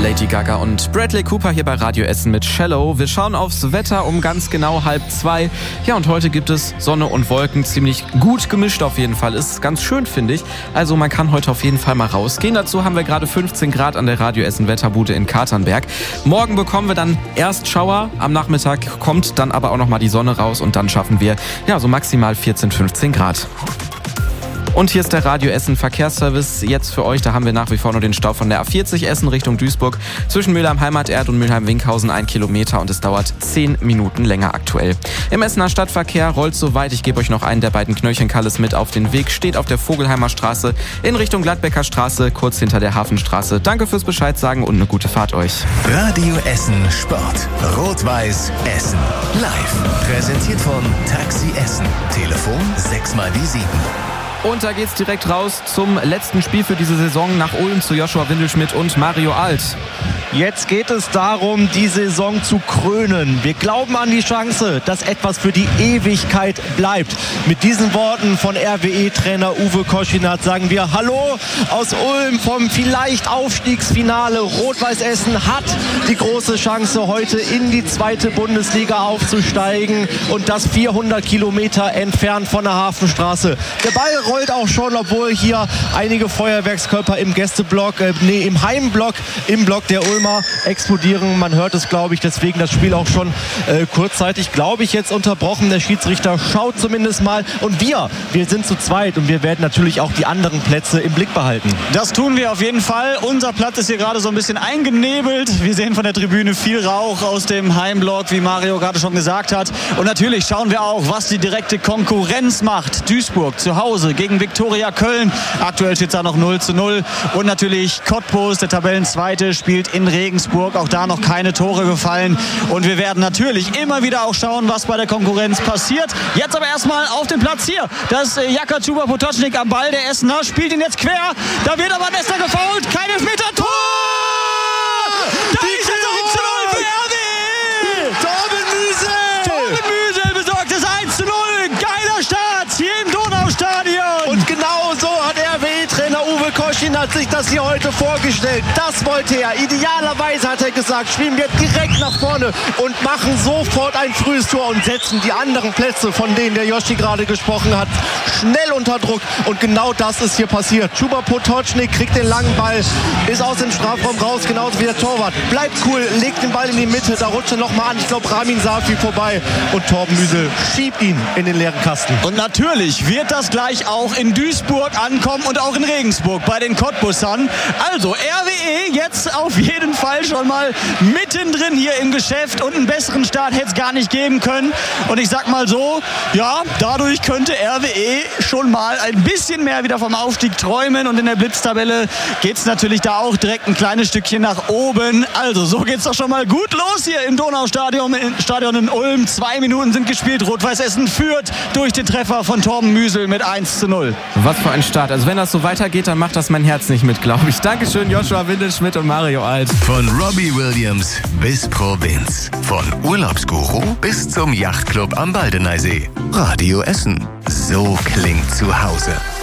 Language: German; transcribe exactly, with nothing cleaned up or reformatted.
Lady Gaga und Bradley Cooper hier bei Radio Essen mit Shallow. Wir schauen aufs Wetter um ganz genau halb zwei. Ja, und heute gibt es Sonne und Wolken, ziemlich gut gemischt auf jeden Fall. Ist ganz schön, finde ich. Also man kann heute auf jeden Fall mal rausgehen. Dazu haben wir gerade fünfzehn Grad an der Radio Essen Wetterbude in Katernberg. Morgen bekommen wir dann erst Schauer. Am Nachmittag kommt dann aber auch noch mal die Sonne raus und dann schaffen wir ja so maximal vierzehn, fünfzehn Grad. Und hier ist der Radio Essen Verkehrsservice jetzt für euch. Da haben wir nach wie vor nur den Stau von der A vierzig Essen Richtung Duisburg zwischen Mülheim Heimaterd und Mülheim Winkhausen ein Kilometer und es dauert zehn Minuten länger aktuell. Im Essener Stadtverkehr rollt soweit. Ich gebe euch noch einen der beiden Knöllchenkalles mit auf den Weg. Steht auf der Vogelheimer Straße in Richtung Gladbecker Straße, kurz hinter der Hafenstraße. Danke fürs Bescheid sagen und eine gute Fahrt euch. Radio Essen Sport. Rot-Weiß Essen. Live. Präsentiert von Taxi Essen. Telefon sechs mal die sieben. Und da geht's direkt raus zum letzten Spiel für diese Saison nach Ulm zu Joshua Windelschmidt und Mario Alt. Jetzt geht es darum, die Saison zu krönen. Wir glauben an die Chance, dass etwas für die Ewigkeit bleibt. Mit diesen Worten von R W E-Trainer Uwe Koschinat sagen wir Hallo aus Ulm vom vielleicht Aufstiegsfinale. Rot-Weiß Essen hat die große Chance, heute in die zweite Bundesliga aufzusteigen und das vierhundert Kilometer entfernt von der Hafenstraße. Der Ball rollt auch schon, obwohl hier einige Feuerwerkskörper im Gästeblock, äh, nee, im Heimblock, im Block der Ulmer explodieren. Man hört es, glaube ich, deswegen das Spiel auch schon äh, kurzzeitig, glaube ich, jetzt unterbrochen. Der Schiedsrichter schaut zumindest mal. Und wir, wir sind zu zweit und wir werden natürlich auch die anderen Plätze im Blick behalten. Das tun wir auf jeden Fall. Unser Platz ist hier gerade so ein bisschen eingenebelt. Wir sehen von der Tribüne viel Rauch aus dem Heimblock, wie Mario gerade schon gesagt hat. Und natürlich schauen wir auch, was die direkte Konkurrenz macht. Duisburg zu Hause gegen Viktoria Köln. Aktuell steht es da noch null zu null. Und natürlich Cottbus, der Tabellenzweite, spielt in Regensburg. Auch da noch keine Tore gefallen. Und wir werden natürlich immer wieder auch schauen, was bei der Konkurrenz passiert. Jetzt aber erstmal auf dem Platz hier. Das ist Jaka Chuba Potocznik am Ball. Der Essener spielt ihn jetzt quer. Da wird aber Nester gefoult. Kein Elfmeter. Tor! Da Die ist es eins zu null für R W E! Torben Müsel! Torben Müsel besorgt es eins zu null. Geiler Start hier im Donaustadion. Und genau so hat R W E-Trainer Uwe Koschinat sich das hier heute vorgestellt. Das wollte er. Idealerweise hat er gesagt, spielen wir direkt nach vorne und machen sofort ein frühes Tor und setzen die anderen Plätze, von denen der Joshi gerade gesprochen hat, schnell unter Druck. Und genau das ist hier passiert. Chuba Potocznik kriegt den langen Ball, ist aus dem Strafraum raus, genauso wie der Torwart. Bleibt cool, legt den Ball in die Mitte, da rutscht er nochmal an. Ich glaube, Ramin Safi vorbei und Torben Müsel schiebt ihn in den leeren Kasten. Und natürlich wird das gleich auch in Duisburg ankommen und auch in Regensburg bei den Cottbussern. Also R W E jetzt auf jeden Fall schon mal mittendrin hier im Geschäft und einen besseren Start hätte es gar nicht geben können. Und ich sag mal so, ja, dadurch könnte R W E schon mal ein bisschen mehr wieder vom Aufstieg träumen und in der Blitztabelle geht es natürlich da auch direkt ein kleines Stückchen nach oben. Also so geht es doch schon mal gut los hier im Donaustadion Stadion in Ulm. Zwei Minuten sind gespielt. Rot-Weiß Essen führt durch den Treffer von Torben Müsel mit eins zu null. Was für ein Start. Also wenn das so weitergeht, dann macht das mein Herz nicht mit, glaube ich. Dankeschön, Joshua Windelschmidt und Mario Alt. Von Robbie Williams bis Provinz. Von Urlaubsguru bis zum Yachtclub am Baldeneysee. Radio Essen. So klingt zu Hause.